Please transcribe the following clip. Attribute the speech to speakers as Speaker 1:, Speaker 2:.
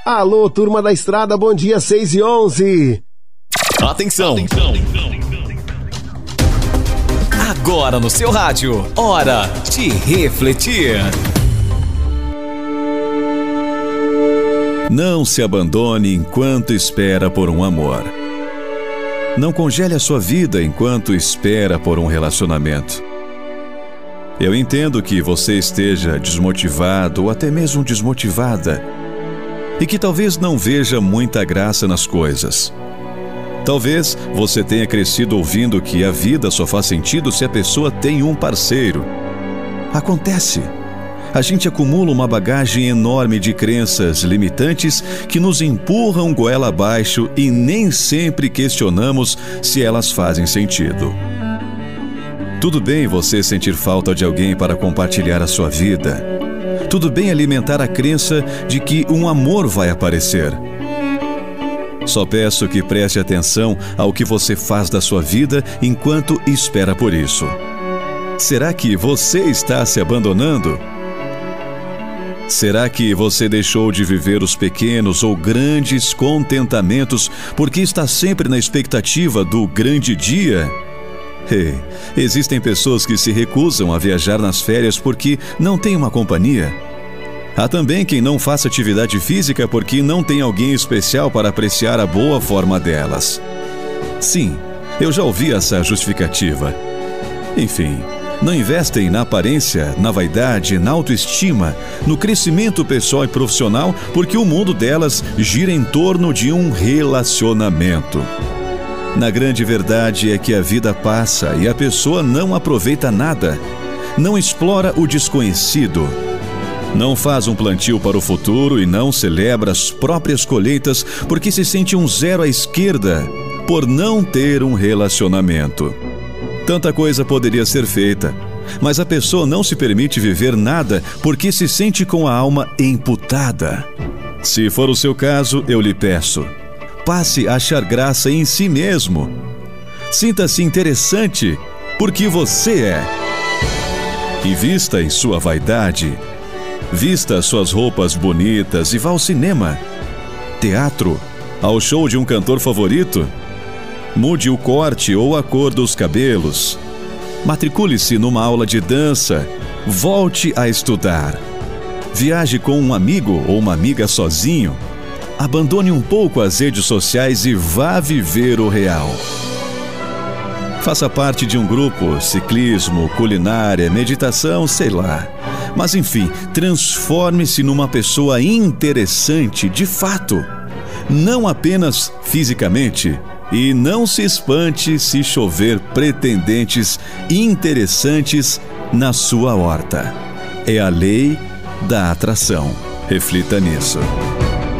Speaker 1: Alô, turma da estrada, bom dia, 6h11.
Speaker 2: Atenção! Agora no seu rádio, hora de refletir. Não se abandone enquanto espera por um amor. Não congele a sua vida enquanto espera por um relacionamento. Eu entendo que você esteja desmotivado ou até mesmo desmotivada e que talvez não veja muita graça nas coisas. Talvez você tenha crescido ouvindo que a vida só faz sentido se a pessoa tem um parceiro. Acontece. A gente acumula uma bagagem enorme de crenças limitantes que nos empurram goela abaixo e nem sempre questionamos se elas fazem sentido. Tudo bem você sentir falta de alguém para compartilhar a sua vida. Tudo bem alimentar a crença de que um amor vai aparecer. Só peço que preste atenção ao que você faz da sua vida enquanto espera por isso. Será que você está se abandonando? Será que você deixou de viver os pequenos ou grandes contentamentos porque está sempre na expectativa do grande dia? Existem pessoas que se recusam a viajar nas férias porque não têm uma companhia. Há também quem não faça atividade física porque não tem alguém especial para apreciar a boa forma delas. Sim, eu já ouvi essa justificativa. Enfim, não investem na aparência, na vaidade, na autoestima, no crescimento pessoal e profissional porque o mundo delas gira em torno de um relacionamento. Na grande verdade é que a vida passa e a pessoa não aproveita nada, não explora o desconhecido, não faz um plantio para o futuro e não celebra as próprias colheitas porque se sente um zero à esquerda por não ter um relacionamento. Tanta coisa poderia ser feita, mas a pessoa não se permite viver nada porque se sente com a alma emputada. Se for o seu caso, eu lhe peço, passe a achar graça em si mesmo. Sinta-se interessante porque você é. Invista em sua vaidade. Vista suas roupas bonitas e vá ao cinema, teatro, ao show de um cantor favorito. Mude o corte ou a cor dos cabelos. Matricule-se numa aula de dança. Volte a estudar. Viaje com um amigo ou uma amiga sozinho. Abandone um pouco as redes sociais e vá viver o real. Faça parte de um grupo, ciclismo, culinária, meditação, sei lá. Mas enfim, transforme-se numa pessoa interessante de fato. Não apenas fisicamente. E não se espante se chover pretendentes interessantes na sua horta. É a lei da atração. Reflita nisso.